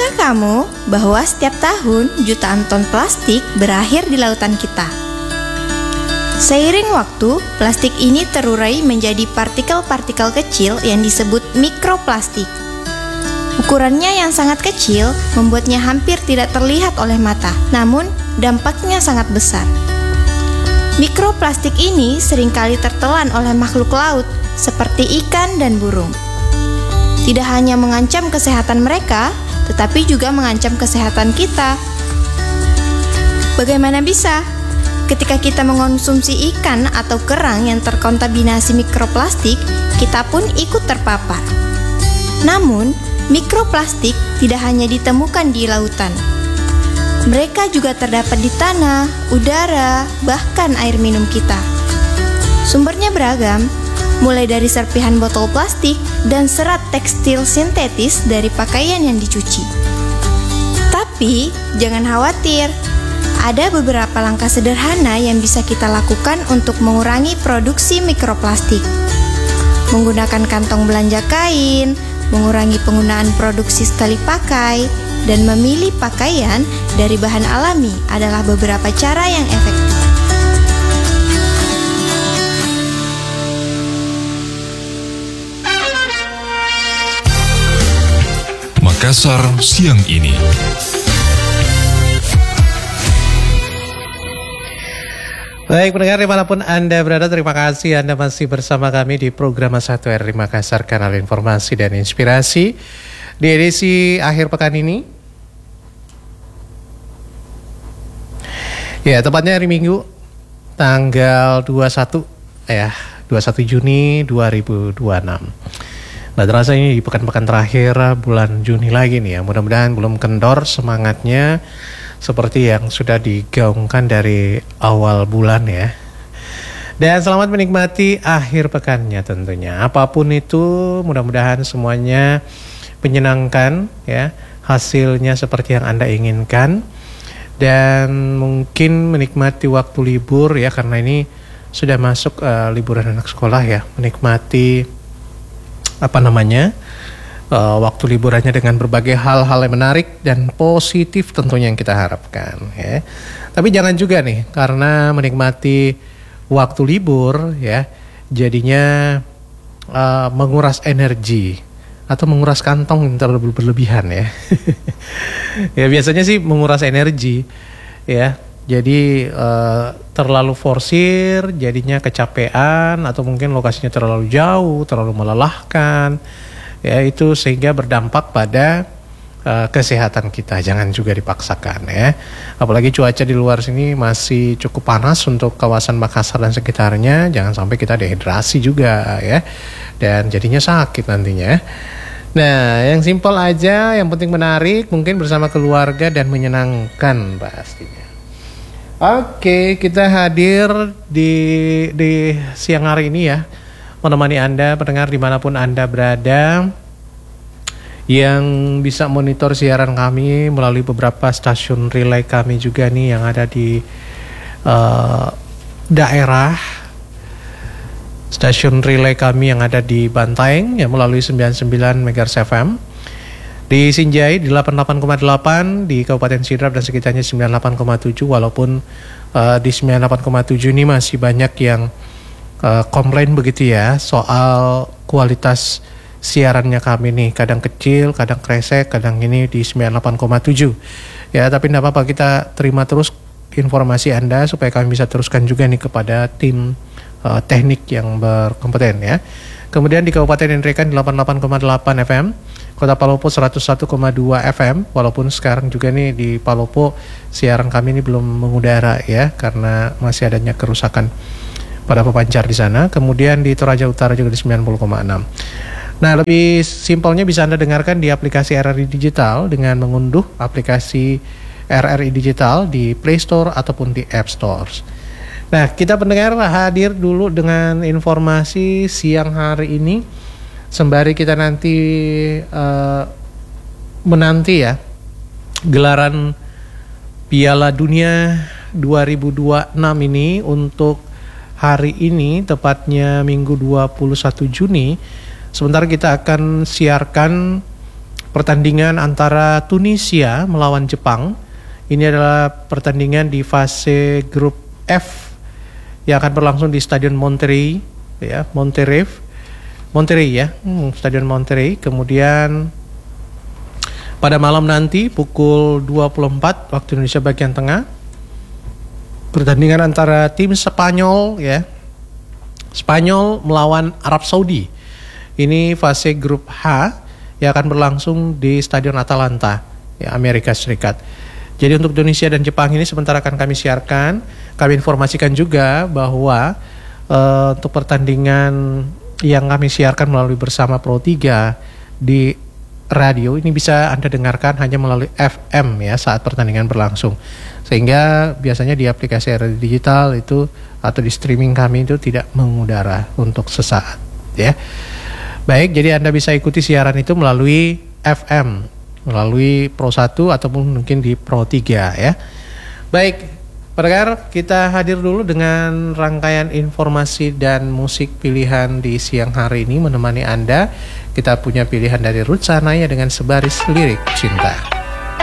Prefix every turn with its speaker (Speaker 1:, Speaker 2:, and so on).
Speaker 1: Tahukah kamu bahwa setiap tahun jutaan ton plastik berakhir di lautan kita? Seiring waktu, plastik ini terurai menjadi partikel-partikel kecil yang disebut mikroplastik. Ukurannya yang sangat kecil membuatnya hampir tidak terlihat oleh mata, namun dampaknya sangat besar. Mikroplastik ini seringkali tertelan oleh makhluk laut seperti ikan dan burung. Tidak hanya mengancam kesehatan mereka, tetapi juga mengancam kesehatan kita. Bagaimana bisa? Ketika kita mengonsumsi ikan atau kerang yang terkontaminasi mikroplastik, kita pun ikut terpapar. Namun, mikroplastik tidak hanya ditemukan di lautan. Mereka juga terdapat di tanah, udara, bahkan air minum kita. Sumbernya beragam, mulai dari serpihan botol plastik dan serat tekstil sintetis dari pakaian yang dicuci. Tapi, jangan khawatir. Ada beberapa langkah sederhana yang bisa kita lakukan untuk mengurangi produksi mikroplastik. Menggunakan kantong belanja kain, mengurangi penggunaan produksi sekali pakai, dan memilih pakaian dari bahan alami adalah beberapa cara yang efektif.
Speaker 2: Makassar siang ini.
Speaker 3: Baik pendengar dimanapun Anda berada, terima kasih Anda masih bersama kami di program 1RRI Makassar, kanal informasi dan inspirasi. Di edisi akhir pekan ini, ya tepatnya hari Minggu tanggal 21 Juni 2026. Nah terasa ini di pekan-pekan terakhir bulan Juni lagi nih ya. Mudah-mudahan belum kendor semangatnya seperti yang sudah digaungkan dari awal bulan ya. Dan selamat menikmati akhir pekannya tentunya. Apapun itu mudah-mudahan semuanya menyenangkan ya. Hasilnya seperti yang Anda inginkan. Dan mungkin menikmati waktu libur ya, karena ini sudah masuk liburan anak sekolah ya. Menikmati waktu liburannya dengan berbagai hal-hal yang menarik dan positif tentunya yang kita harapkan ya. Tapi jangan juga nih karena menikmati waktu libur ya jadinya menguras energi atau menguras kantong yang terlalu berlebihan ya. Ya biasanya sih menguras energi ya. Jadi terlalu forsir jadinya kecapean atau mungkin lokasinya terlalu jauh, terlalu melelahkan. Ya itu sehingga berdampak pada kesehatan kita. Jangan juga dipaksakan ya. Apalagi cuaca di luar sini masih cukup panas untuk kawasan Makassar dan sekitarnya. Jangan sampai kita dehidrasi juga ya. Dan jadinya sakit nantinya. Nah yang simpel aja, yang penting menarik, mungkin bersama keluarga dan menyenangkan pastinya. Oke, kita hadir di siang hari ini ya, menemani Anda pendengar dimanapun Anda berada, yang bisa monitor siaran kami melalui beberapa stasiun relay kami juga nih yang ada di daerah. Stasiun relay kami yang ada di Bantaeng ya melalui 99 MHz FM. Di Sinjai di 88,8, di Kabupaten Sidrap dan sekitarnya 98,7, walaupun di 98,7 ini masih banyak yang komplain begitu ya soal kualitas siarannya kami nih, kadang kecil, kadang kresek, kadang ini di 98,7 ya. Tapi tidak apa-apa, kita terima terus informasi Anda supaya kami bisa teruskan juga nih kepada tim teknik yang berkompeten ya. Kemudian di Kabupaten Nrekan 88,8 FM, Kota Palopo 101,2 FM, walaupun sekarang juga nih di Palopo siaran kami ini belum mengudara ya karena masih adanya kerusakan pada pemancar di sana. Kemudian di Toraja Utara juga di 90,6. Nah, lebih simpelnya bisa Anda dengarkan di aplikasi RRI Digital dengan mengunduh aplikasi RRI Digital di Play Store ataupun di App Store. Nah, kita pendengar hadir dulu dengan informasi siang hari ini sembari kita nanti menanti ya gelaran Piala Dunia 2026 ini untuk hari ini, tepatnya Minggu 21 Juni. Sebentar kita akan siarkan pertandingan antara Tunisia melawan Jepang. Ini adalah pertandingan di fase grup F yang akan berlangsung di Stadion Monterrey ya, Monterrey ya, Stadion Monterrey. Kemudian pada malam nanti pukul 24 waktu Indonesia bagian tengah, pertandingan antara tim Spanyol ya, Spanyol melawan Arab Saudi. Ini fase grup H yang akan berlangsung di Stadion Atalanta ya, Amerika Serikat. Jadi untuk Indonesia dan Jepang ini sementara akan kami siarkan. Kami informasikan juga bahwa untuk pertandingan yang kami siarkan melalui Bersama Pro 3 di radio ini bisa Anda dengarkan hanya melalui FM ya saat pertandingan berlangsung. Sehingga biasanya di aplikasi radio digital itu atau di streaming kami itu tidak mengudara untuk sesaat ya. Baik, jadi Anda bisa ikuti siaran itu melalui FM, melalui Pro 1 ataupun mungkin di Pro 3 ya. Baik, pendengar, kita hadir dulu dengan rangkaian informasi dan musik pilihan di siang hari ini menemani Anda. Kita punya pilihan dari Ruth Sahanaya dengan Sebaris Lirik Cinta.